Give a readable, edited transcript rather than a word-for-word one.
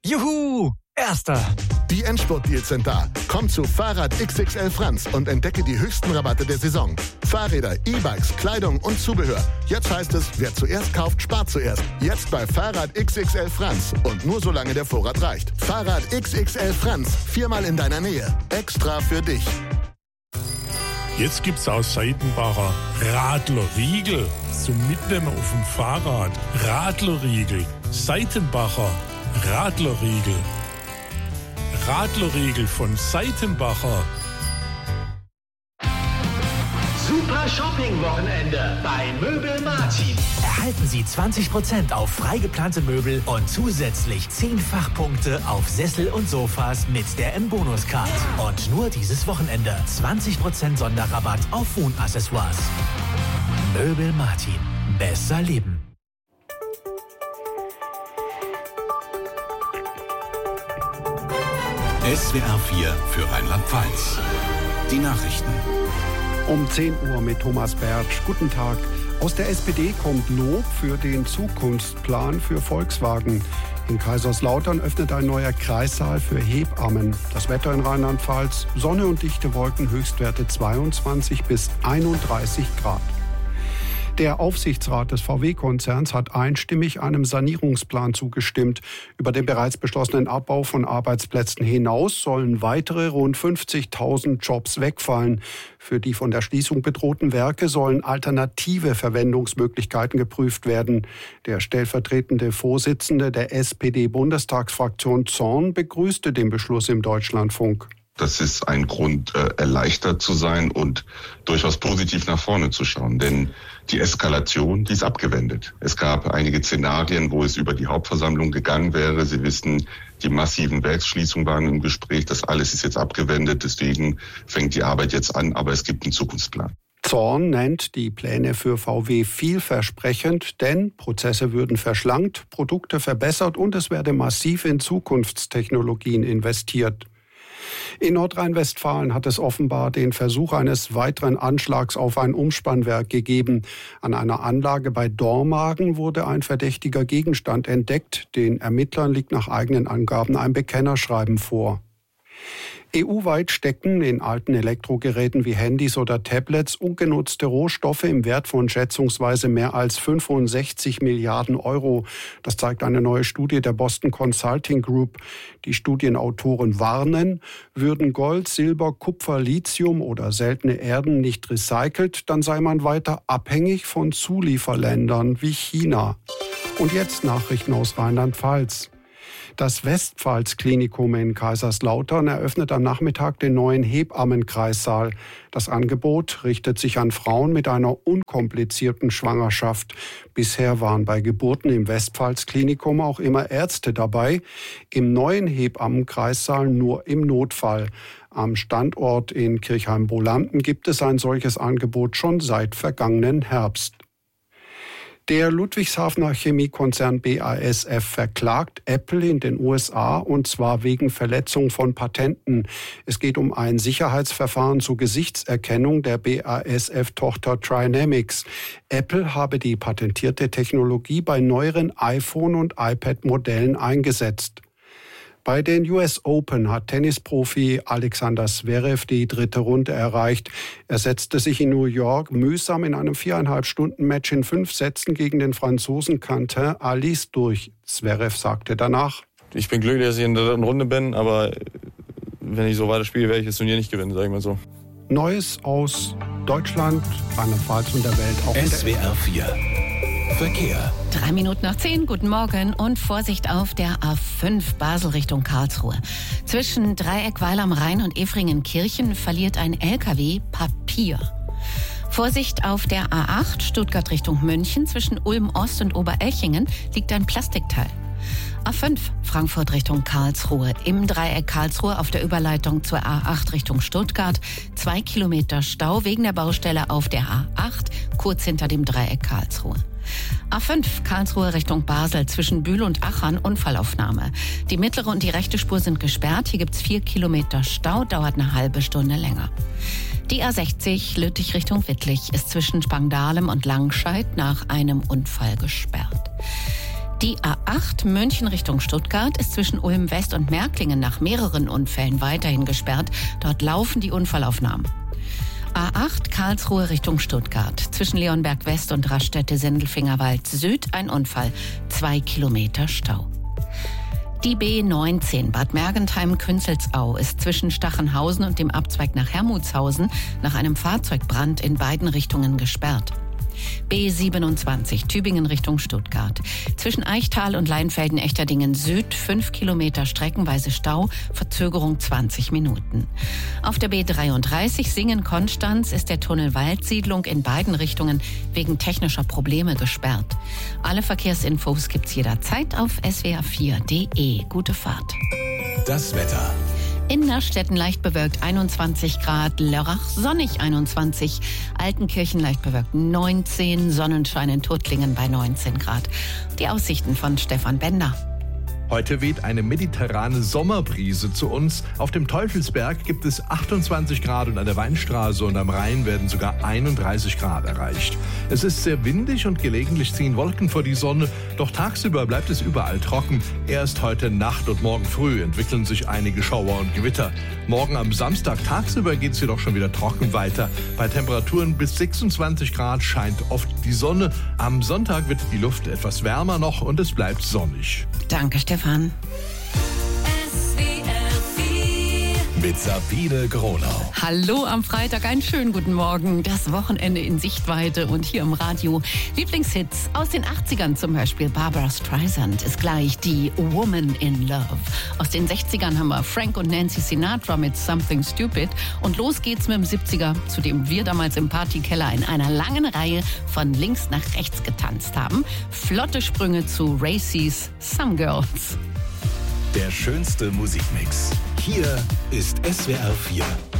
Juhu! Erster! Die Endspurt-Deals sind da. Komm zu Fahrrad XXL Franz und entdecke die höchsten Rabatte der Saison. Fahrräder, E-Bikes, Kleidung und Zubehör. Jetzt heißt es, wer zuerst kauft, spart zuerst. Jetzt bei Fahrrad XXL Franz. Und nur solange der Vorrat reicht. Fahrrad XXL Franz. 4-mal in deiner Nähe. Extra für dich. Jetzt gibt's aus Seitenbacher Radlerriegel zum Mitnehmen auf dem Fahrrad. Radlerriegel. Seitenbacher Radlerriegel. Radlerriegel von Seitenbacher. Super Shopping-Wochenende bei Möbel Martin. Erhalten Sie 20% auf freigeplante Möbel und zusätzlich 10 Fachpunkte auf Sessel und Sofas mit der M-Bonus-Card. Und nur dieses Wochenende 20% Sonderrabatt auf Wohnaccessoires. Möbel Martin. Besser leben. SWR 4 für Rheinland-Pfalz. Die Nachrichten. Um 10 Uhr mit Thomas Bertsch. Guten Tag. Aus der SPD kommt Lob für den Zukunftsplan für Volkswagen. In Kaiserslautern öffnet ein neuer Kreissaal für Hebammen. Das Wetter in Rheinland-Pfalz: Sonne und dichte Wolken, Höchstwerte 22 bis 31 Grad. Der Aufsichtsrat des VW-Konzerns hat einstimmig einem Sanierungsplan zugestimmt. Über den bereits beschlossenen Abbau von Arbeitsplätzen hinaus sollen weitere rund 50.000 Jobs wegfallen. Für die von der Schließung bedrohten Werke sollen alternative Verwendungsmöglichkeiten geprüft werden. Der stellvertretende Vorsitzende der SPD-Bundestagsfraktion Zorn begrüßte den Beschluss im Deutschlandfunk. Das ist ein Grund, erleichtert zu sein und durchaus positiv nach vorne zu schauen. Denn die Eskalation, die ist abgewendet. Es gab einige Szenarien, wo es über die Hauptversammlung gegangen wäre. Sie wissen, die massiven Werksschließungen waren im Gespräch. Das alles ist jetzt abgewendet. Deswegen fängt die Arbeit jetzt an. Aber es gibt einen Zukunftsplan. Zorn nennt die Pläne für VW vielversprechend, denn Prozesse würden verschlankt, Produkte verbessert und es werde massiv in Zukunftstechnologien investiert. In Nordrhein-Westfalen hat es offenbar den Versuch eines weiteren Anschlags auf ein Umspannwerk gegeben. An einer Anlage bei Dormagen wurde ein verdächtiger Gegenstand entdeckt. Den Ermittlern liegt nach eigenen Angaben ein Bekennerschreiben vor. EU-weit stecken in alten Elektrogeräten wie Handys oder Tablets ungenutzte Rohstoffe im Wert von schätzungsweise mehr als 65 Milliarden Euro. Das zeigt eine neue Studie der Boston Consulting Group. Die Studienautoren warnen, würden Gold, Silber, Kupfer, Lithium oder seltene Erden nicht recycelt, dann sei man weiter abhängig von Zulieferländern wie China. Und jetzt Nachrichten aus Rheinland-Pfalz. Das Westpfalz-Klinikum in Kaiserslautern eröffnet am Nachmittag den neuen Hebammenkreissaal. Das Angebot richtet sich an Frauen mit einer unkomplizierten Schwangerschaft. Bisher waren bei Geburten im Westpfalz-Klinikum auch immer Ärzte dabei. Im neuen Hebammenkreissaal nur im Notfall. Am Standort in Kirchheim-Bolanden gibt es ein solches Angebot schon seit vergangenen Herbst. Der Ludwigshafener Chemiekonzern BASF verklagt Apple in den USA, und zwar wegen Verletzung von Patenten. Es geht um ein Sicherheitsverfahren zur Gesichtserkennung der BASF-Tochter Trinamics. Apple habe die patentierte Technologie bei neueren iPhone- und iPad-Modellen eingesetzt. Bei den US Open hat Tennisprofi Alexander Zverev die 3. Runde erreicht. Er setzte sich in New York mühsam in einem 4,5-Stunden-Match in 5 Sätzen gegen den Franzosen Quentin Halys durch. Zverev sagte danach: Ich bin glücklich, dass ich in der 3. Runde bin, aber wenn ich so weiter spiele, werde ich das Turnier nicht gewinnen, sage ich mal so. Neues aus Deutschland, Rheinland-Pfalz und der Welt. Auch SWR 4 Verkehr. 9:03, guten Morgen und Vorsicht auf der A5 Basel Richtung Karlsruhe. Zwischen Dreieckweil am Rhein und Efringen-Kirchen verliert ein LKW Papier. Vorsicht auf der A8 Stuttgart Richtung München. Zwischen Ulm Ost und Oberelchingen liegt ein Plastikteil. A5 Frankfurt Richtung Karlsruhe. Im Dreieck Karlsruhe auf der Überleitung zur A8 Richtung Stuttgart 2 Kilometer Stau wegen der Baustelle auf der A8, kurz hinter dem Dreieck Karlsruhe. A5 Karlsruhe Richtung Basel zwischen Bühl und Achern Unfallaufnahme. Die mittlere und die rechte Spur sind gesperrt. Hier gibt's 4 Kilometer Stau, dauert eine halbe Stunde länger. Die A60 Lüttich Richtung Wittlich ist zwischen Spangdahlem und Langscheid nach einem Unfall gesperrt. Die A8 München Richtung Stuttgart ist zwischen Ulm West und Märklingen nach mehreren Unfällen weiterhin gesperrt. Dort laufen die Unfallaufnahmen. A8 Karlsruhe Richtung Stuttgart. Zwischen Leonberg West und Raststätte-Sendelfingerwald Süd ein Unfall. 2 Kilometer Stau. Die B19 Bad Mergentheim-Künzelsau ist zwischen Stachenhausen und dem Abzweig nach Hermutshausen nach einem Fahrzeugbrand in beiden Richtungen gesperrt. B27 Tübingen Richtung Stuttgart. Zwischen Eichtal und Leinfelden-Echterdingen Süd 5 Kilometer streckenweise Stau, Verzögerung 20 Minuten. Auf der B33 Singen-Konstanz ist der Tunnel Waldsiedlung in beiden Richtungen wegen technischer Probleme gesperrt. Alle Verkehrsinfos gibt's jederzeit auf swr4.de. Gute Fahrt. Das Wetter. In Nastetten leicht bewölkt 21 Grad, Lörrach sonnig 21, Altenkirchen leicht bewölkt 19, Sonnenschein in Tuttlingen bei 19 Grad. Die Aussichten von Stefan Bender. Heute weht eine mediterrane Sommerbrise zu uns. Auf dem Teufelsberg gibt es 28 Grad und an der Weinstraße und am Rhein werden sogar 31 Grad erreicht. Es ist sehr windig und gelegentlich ziehen Wolken vor die Sonne, doch tagsüber bleibt es überall trocken. Erst heute Nacht und morgen früh entwickeln sich einige Schauer und Gewitter. Morgen am Samstag tagsüber geht es jedoch schon wieder trocken weiter. Bei Temperaturen bis 26 Grad scheint oft die Sonne. Am Sonntag wird die Luft etwas wärmer noch und es bleibt sonnig. Danke, Stefan. Mit Sabine Gronau. Hallo am Freitag, einen schönen guten Morgen. Das Wochenende in Sichtweite und hier im Radio. Lieblingshits aus den 80ern zum Beispiel. Barbara Streisand ist gleich die Woman in Love. Aus den 60ern haben wir Frank und Nancy Sinatra mit Something Stupid. Und los geht's mit dem 70er, zu dem wir damals im Partykeller in einer langen Reihe von links nach rechts getanzt haben. Flotte Sprünge zu Racy's Some Girls. Der schönste Musikmix. Hier ist SWR 4.